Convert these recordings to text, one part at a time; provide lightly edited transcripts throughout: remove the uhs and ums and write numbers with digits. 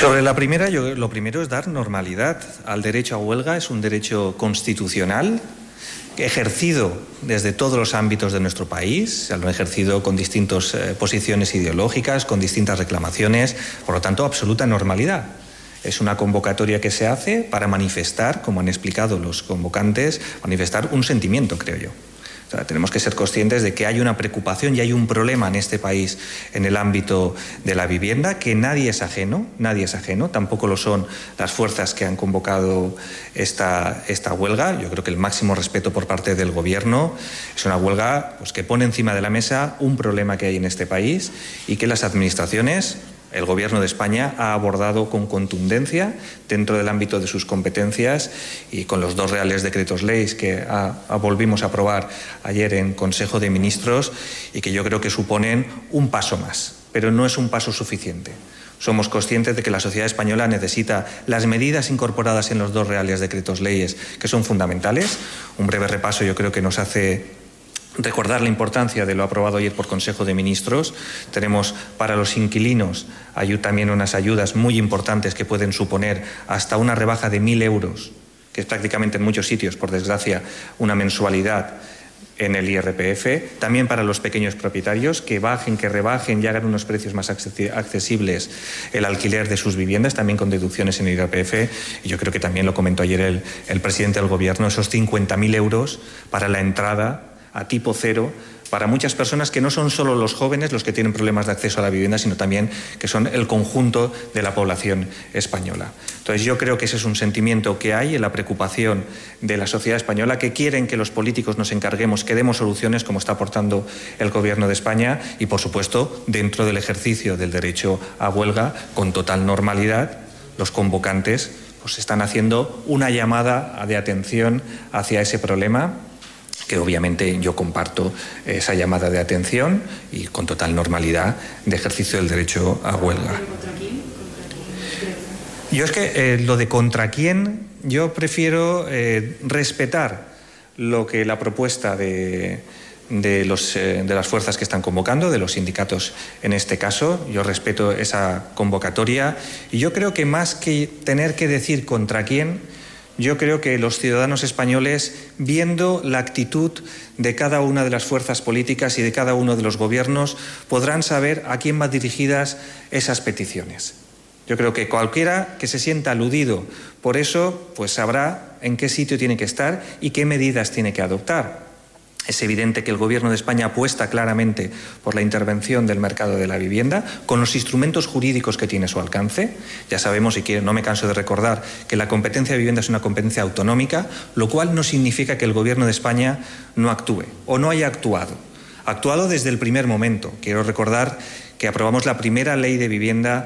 Sobre la primera, lo primero es dar normalidad al derecho a huelga. Es un derecho constitucional ejercido desde todos los ámbitos de nuestro país, lo han ejercido con distintas posiciones ideológicas, con distintas reclamaciones, por lo tanto, absoluta normalidad. Es una convocatoria que se hace para manifestar, como han explicado los convocantes, manifestar un sentimiento, creo yo. O sea, tenemos que ser conscientes de que hay una preocupación y hay un problema en este país en el ámbito de la vivienda, que nadie es ajeno, tampoco lo son las fuerzas que han convocado esta huelga. Yo creo que el máximo respeto por parte del Gobierno. Es una huelga pues, que pone encima de la mesa un problema que hay en este país y que las administraciones, el Gobierno de España, ha abordado con contundencia dentro del ámbito de sus competencias y con los 2 reales decretos leyes que volvimos a aprobar ayer en Consejo de Ministros y que yo creo que suponen un paso más, pero no es un paso suficiente. Somos conscientes de que la sociedad española necesita las medidas incorporadas en los 2 reales decretos leyes, que son fundamentales. Un breve repaso yo creo que nos hace recordar la importancia de lo aprobado ayer por Consejo de Ministros. Tenemos para los inquilinos también unas ayudas muy importantes que pueden suponer hasta una rebaja de 1.000 euros, que es prácticamente en muchos sitios, por desgracia, una mensualidad en el IRPF. También para los pequeños propietarios que rebajen y hagan unos precios más accesibles el alquiler de sus viviendas, también con deducciones en el IRPF. Y yo creo que también lo comentó ayer el presidente del Gobierno, esos 50.000 euros para la entrada a tipo cero para muchas personas que no son solo los jóvenes los que tienen problemas de acceso a la vivienda, sino también que son el conjunto de la población española. Entonces yo creo que ese es un sentimiento que hay en la preocupación de la sociedad española, que quieren que los políticos nos encarguemos, que demos soluciones como está aportando el Gobierno de España y, por supuesto, dentro del ejercicio del derecho a huelga, con total normalidad, los convocantes pues están haciendo una llamada de atención hacia ese problema, que obviamente yo comparto esa llamada de atención y con total normalidad de ejercicio del derecho a huelga. ¿Contra quién? Yo es que lo de contra quién, yo prefiero respetar lo que la propuesta de las fuerzas que están convocando, de los sindicatos en este caso. Yo respeto esa convocatoria y yo creo que más que tener que decir contra quién, yo creo que los ciudadanos españoles, viendo la actitud de cada una de las fuerzas políticas y de cada uno de los gobiernos, podrán saber a quién van dirigidas esas peticiones. Yo creo que cualquiera que se sienta aludido por eso, pues sabrá en qué sitio tiene que estar y qué medidas tiene que adoptar. Es evidente que el Gobierno de España apuesta claramente por la intervención del mercado de la vivienda con los instrumentos jurídicos que tiene a su alcance. Ya sabemos, y no me canso de recordar, que la competencia de vivienda es una competencia autonómica, lo cual no significa que el Gobierno de España no actúe o no haya actuado. Ha actuado desde el primer momento. Quiero recordar que aprobamos la primera ley de vivienda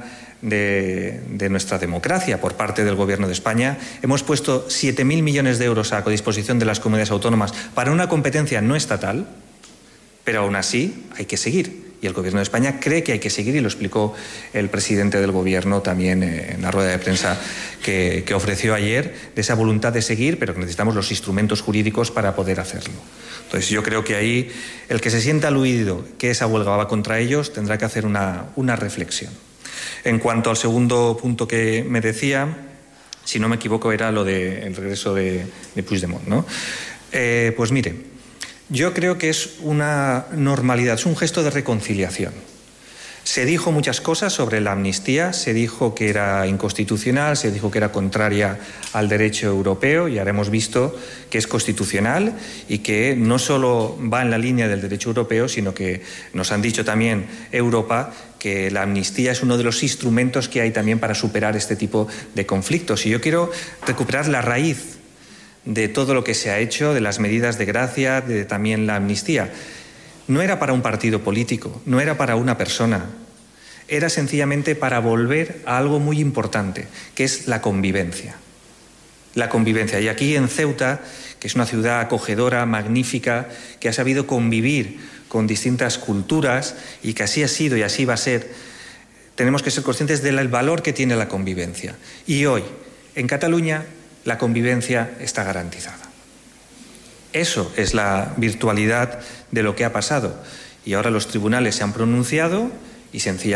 de nuestra democracia por parte del Gobierno de España. Hemos puesto 7.000 millones de euros a disposición de las comunidades autónomas para una competencia no estatal, pero aún así hay que seguir. Y el Gobierno de España cree que hay que seguir, y lo explicó el presidente del Gobierno también en la rueda de prensa que ofreció ayer, de esa voluntad de seguir, pero que necesitamos los instrumentos jurídicos para poder hacerlo. Entonces yo creo que ahí el que se sienta aludido que esa huelga va contra ellos tendrá que hacer una reflexión. En cuanto al segundo punto que me decía, si no me equivoco, era lo del regreso de Puigdemont, ¿no? Pues mire, yo creo que es una normalidad, es un gesto de reconciliación. Se dijo muchas cosas sobre la amnistía, se dijo que era inconstitucional, se dijo que era contraria al derecho europeo, y ahora hemos visto que es constitucional y que no solo va en la línea del derecho europeo, sino que nos han dicho también Europa que la amnistía es uno de los instrumentos que hay también para superar este tipo de conflictos. Y yo quiero recuperar la raíz de todo lo que se ha hecho, de las medidas de gracia, de también la amnistía. No era para un partido político, no era para una persona, era sencillamente para volver a algo muy importante, que es la convivencia. La convivencia. Y aquí en Ceuta, que es una ciudad acogedora, magnífica, que ha sabido convivir con distintas culturas y que así ha sido y así va a ser, tenemos que ser conscientes del valor que tiene la convivencia. Y hoy, en Cataluña, la convivencia está garantizada. Eso es la virtualidad de lo que ha pasado. Y ahora los tribunales se han pronunciado y sencillamente